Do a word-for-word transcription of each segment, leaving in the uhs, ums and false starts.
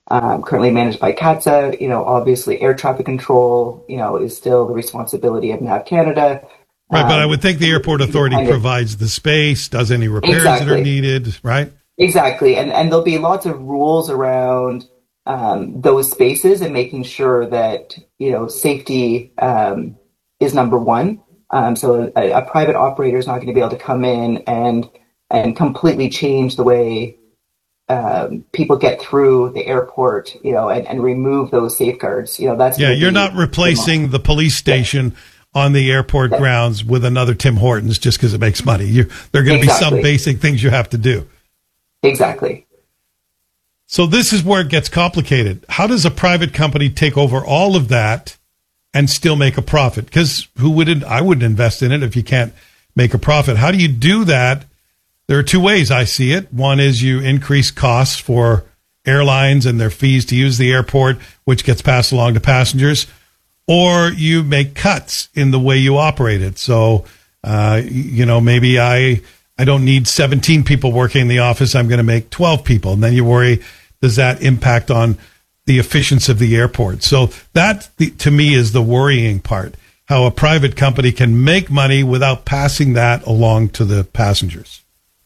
um, currently managed by CATSA. You know, obviously air traffic control, you know, is still the responsibility of NAV Canada. Right, but I Um, would think the airport authority provides the space, does any repairs that are exactly, needed, right? exactly, and and there'll be lots of rules around um, those spaces and making sure that you know safety um, is number one. Um, so a, a private operator is not going to be able to come in and and completely change the way um, people get through the airport, you know, and, and remove those safeguards. You know, that's Yeah, going to you're be not replacing the police station yeah. on the airport yeah. grounds with another Tim Hortons just because it makes money. You, there are going to exactly. be some basic things you have to do. Exactly. So this is where it gets complicated. How does a private company take over all of that and still make a profit? Because who wouldn't? I wouldn't invest in it if you can't make a profit. How do you do that? There are two ways I see it. One is you increase costs for airlines and their fees to use the airport, which gets passed along to passengers, or you make cuts in the way you operate it. So, uh, you know, maybe I I don't need seventeen people working in the office. I'm going to make twelve people. And then you worry, does that impact on the efficiency of the airport? So that, to me, is the worrying part, how a private company can make money without passing that along to the passengers.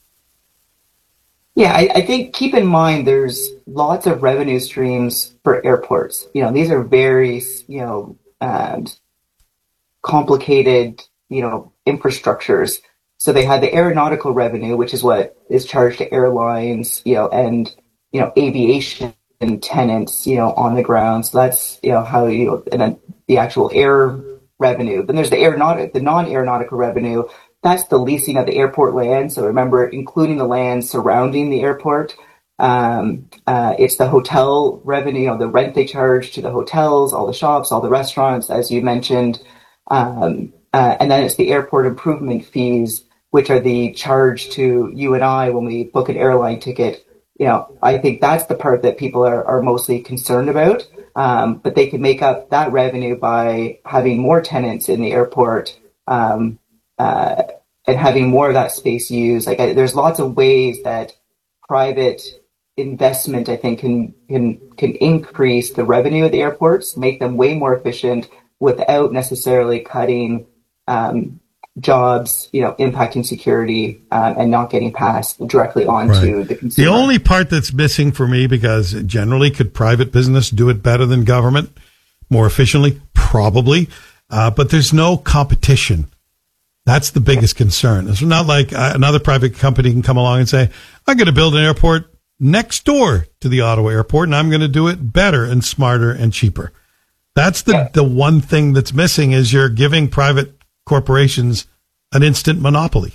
Yeah, I, I think keep in mind there's lots of revenue streams for airports. You know, these are very, you know, um, complicated, you know, infrastructures. So they have the aeronautical revenue, which is what is charged to airlines, you know, and, you know, aviation tenants, you know, on the ground. So that's, you know, how, you know, and then the actual air revenue. Then there's the aeronautic, the non-aeronautical revenue. That's the leasing of the airport land. So remember, including the land surrounding the airport. Um, uh, it's the hotel revenue, you know, the rent they charge to the hotels, all the shops, all the restaurants, as you mentioned. Um, uh, and then it's the airport improvement fees, which are the charge to you and I when we book an airline ticket. You know, I think that's the part that people are, are mostly concerned about. Um, but they can make up that revenue by having more tenants in the airport, um, Uh, and having more of that space used. Like I, there's lots of ways that private investment, I think, can can can increase the revenue of the airports, make them way more efficient without necessarily cutting um, jobs, you know, impacting security um, and not getting passed directly onto right. the consumer. The only part that's missing for me, because generally, could private business do it better than government, more efficiently? Probably, uh, but there's no competition. That's the biggest concern. It's not like another private company can come along and say, I'm going to build an airport next door to the Ottawa airport, and I'm going to do it better and smarter and cheaper. That's the, yeah. the one thing that's missing is you're giving private corporations an instant monopoly.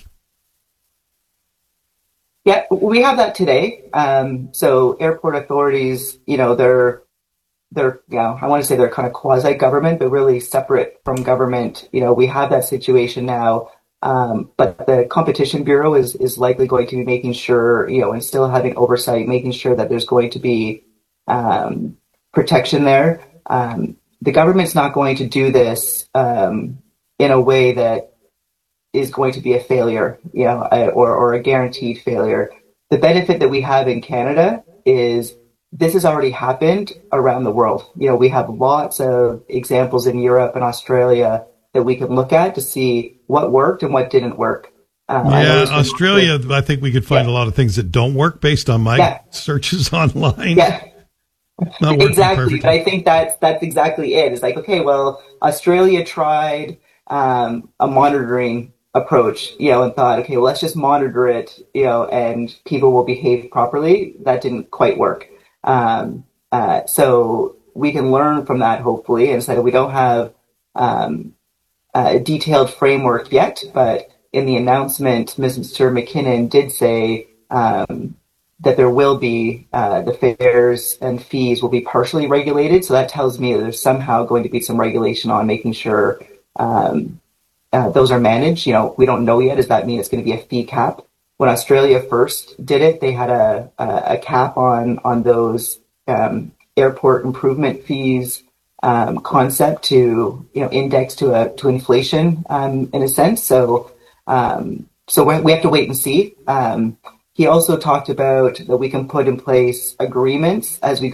Yeah, we have that today. Um, so airport authorities, you know, they're they're, you know, I want to say they're kind of quasi-government, but really separate from government. You know, we have that situation now, um, but the Competition Bureau is is likely going to be making sure, you know, and still having oversight, making sure that there's going to be um, protection there. Um, the government's not going to do this um, in a way that is going to be a failure, you know, or or a guaranteed failure. The benefit that we have in Canada is this has already happened around the world. You know, we have lots of examples in Europe and Australia that we can look at to see what worked and what didn't work. Um, yeah, I Australia, I think we could find yeah. a lot of things that don't work based on my yeah. searches online. Yeah, exactly. But I think that's, that's exactly it. It's like, okay, well, Australia tried um, a monitoring approach, you know, and thought, okay, well, let's just monitor it, you know, and people will behave properly. That didn't quite work. Um, uh, so we can learn from that, hopefully. And so we don't have um, a detailed framework yet, but in the announcement, Mister McKinnon did say um, that there will be uh, the fares and fees will be partially regulated. So that tells me that there's somehow going to be some regulation on making sure um, uh, those are managed. You know, we don't know yet. Does that mean it's going to be a fee cap? When Australia first did it, they had a, a, a cap on on those um, airport improvement fees um, concept to you know index to a to inflation um, in a sense. So um, so we have to wait and see. Um, he also talked about that we can put in place agreements as we